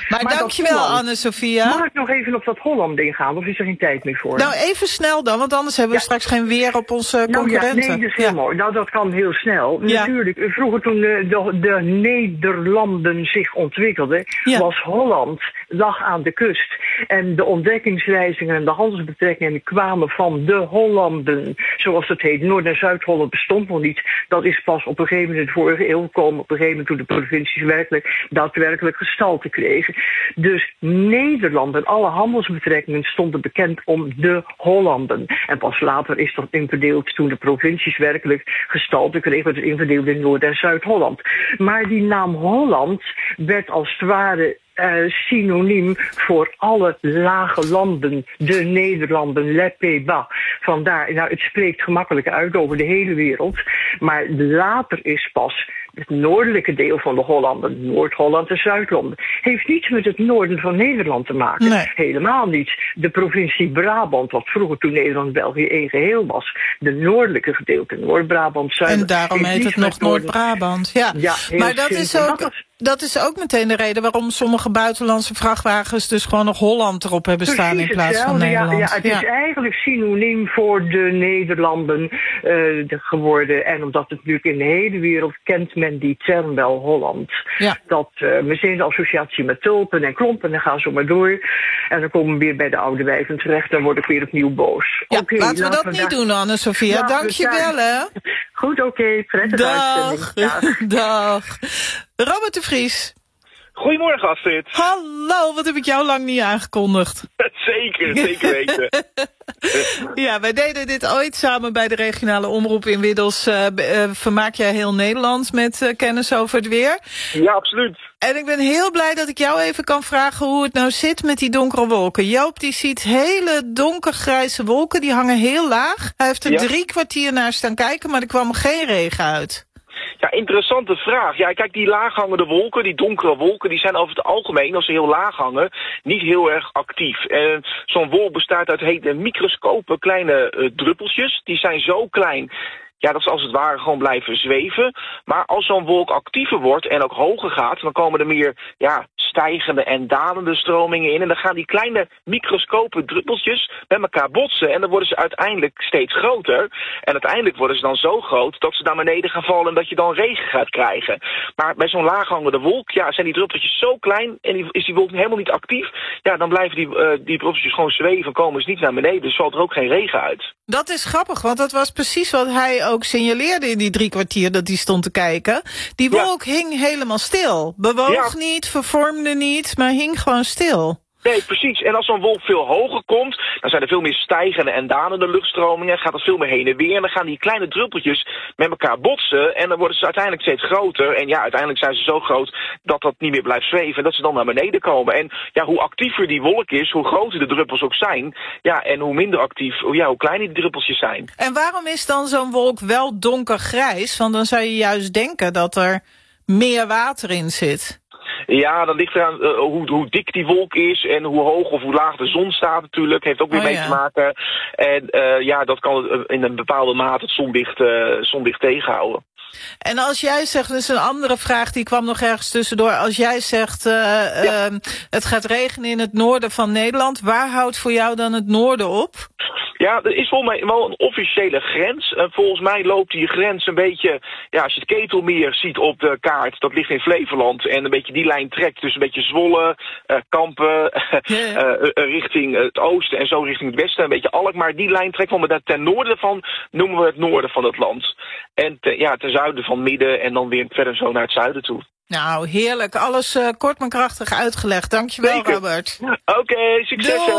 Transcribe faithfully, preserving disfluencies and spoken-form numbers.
Maar, maar dankjewel, Anne-Sophia. Mag ik nog even op dat Holland ingaan, of is er geen tijd meer voor? Nou, even snel dan, want anders hebben we ja. straks geen weer op onze nou, concurrenten. Ja, nee, dat is heel ja. mooi. Nou, dat kan heel snel. Ja. Natuurlijk, vroeger toen de, de, de Nederlanden zich ontwikkelden, ja. was Holland, lag aan de kust. En de ontdekkingsreizingen en de handelsbetrekkingen kwamen van de Hollanden. Zoals het heet. Noord- en Zuid-Holland bestond nog niet. Dat is pas op een gegeven moment in de vorige eeuw gekomen. Op een gegeven moment toen de provincies werkelijk, daadwerkelijk gestalte kregen. Dus Nederland en alle handelsbetrekkingen stonden bekend om de Hollanden. En pas later is dat inverdeeld toen de provincies werkelijk gestalte kregen. Het is inverdeeld in Noord- en Zuid-Holland. Maar die naam Holland werd als het ware Uh, synoniem voor alle lage landen, de Nederlanden, les Pays-Bas. Vandaar, nou, het spreekt gemakkelijk uit over de hele wereld. Maar later is pas het noordelijke deel van de Hollanden, Noord-Holland en Zuid-Holland, heeft niets met het noorden van Nederland te maken. Nee. Helemaal niets. De provincie Brabant, wat vroeger toen Nederland-België één geheel was, de noordelijke gedeelte, Noord-Brabant, Zuid. En daarom heet het nog Noord-Brabant. Ja, ja maar dat is ook... Dat is ook meteen de reden waarom sommige buitenlandse vrachtwagens dus gewoon nog Holland erop hebben staan in plaats van Nederland. Ja, ja, het is ja. eigenlijk synoniem voor de Nederlanden uh, geworden. En omdat het natuurlijk in de hele wereld kent men die term wel Holland. Ja. Dat uh, meteen de associatie met tulpen en klompen en dan gaan ze maar door. En dan komen we weer bij de oude wijven terecht. Dan word ik weer opnieuw boos. Ja, okay, laten we dat vandaag... niet doen, Anne-Sophia. Dank je wel, hè. Goed, oké. Okay. Prettige Dag. Dag. Dag. Robert de Vries. Goedemorgen, Astrid. Hallo, wat heb ik jou lang niet aangekondigd? Zeker, zeker weten. Ja, wij deden dit ooit samen bij de regionale omroep in Widdels. Uh, uh, vermaak jij heel Nederland met uh, kennis over het weer? Ja, absoluut. En ik ben heel blij dat ik jou even kan vragen hoe het nou zit met die donkere wolken. Joop die ziet hele donkergrijze wolken, die hangen heel laag. Hij heeft er ja. drie kwartier naar staan kijken, maar er kwam geen regen uit. Ja, interessante vraag. Ja, kijk, die laaghangende wolken, die donkere wolken, die zijn over het algemeen, als ze heel laag hangen, niet heel erg actief. En zo'n wolk bestaat uit hele microscopen, kleine uh, druppeltjes. Die zijn zo klein, ja, dat ze als het ware gewoon blijven zweven. Maar als zo'n wolk actiever wordt en ook hoger gaat, dan komen er meer, ja, stijgende en dalende stromingen in. En dan gaan die kleine microscopen druppeltjes met elkaar botsen. En dan worden ze uiteindelijk steeds groter. En uiteindelijk worden ze dan zo groot dat ze naar beneden gaan vallen en dat je dan regen gaat krijgen. Maar bij zo'n laaghangende wolk, ja, zijn die druppeltjes zo klein en die, is die wolk helemaal niet actief. Ja, dan blijven die, uh, die druppeltjes gewoon zweven, komen ze niet naar beneden. Dus valt er ook geen regen uit. Dat is grappig, want dat was precies wat hij ook signaleerde in die drie kwartier dat hij stond te kijken. Die wolk ja. hing helemaal stil. Bewoog ja. niet, vervormde niet, maar hing gewoon stil. Nee, precies. En als zo'n wolk veel hoger komt, dan zijn er veel meer stijgende en dalende luchtstromingen. Gaat het veel meer heen en weer. En dan gaan die kleine druppeltjes met elkaar botsen. En dan worden ze uiteindelijk steeds groter. En ja, uiteindelijk zijn ze zo groot dat dat niet meer blijft zweven. En dat ze dan naar beneden komen. En ja, hoe actiever die wolk is, hoe groter de druppels ook zijn. Ja, en hoe minder actief, ja, hoe kleiner die druppeltjes zijn. En waarom is dan zo'n wolk wel donkergrijs? Want dan zou je juist denken dat er meer water in zit. Ja, dat ligt eraan uh, hoe, hoe dik die wolk is en hoe hoog of hoe laag de zon staat natuurlijk. Heeft ook weer oh, mee ja. te maken. En uh, ja, dat kan in een bepaalde mate het zonlicht, uh, zonlicht tegenhouden. En als jij zegt, dus een andere vraag die kwam nog ergens tussendoor. Als jij zegt, uh, ja. uh, het gaat regenen in het noorden van Nederland. Waar houdt voor jou dan het noorden op? Ja, er is volgens mij wel een officiële grens. Uh, volgens mij loopt die grens een beetje, ja, als je het Ketelmeer ziet op de kaart, dat ligt in Flevoland. En een beetje die lijn trekt, dus een beetje Zwolle, uh, Kampen, yeah. uh, uh, richting het oosten en zo richting het westen. Een beetje Alkmaar, die lijn trekt, want we ten noorden van noemen we het noorden van het land. En te, ja, ten zuiden van midden en dan weer verder zo naar het zuiden toe. Nou, heerlijk. Alles uh, kort maar krachtig uitgelegd. Dankjewel, Zeker. Robert. Oké, okay, succes. Doei.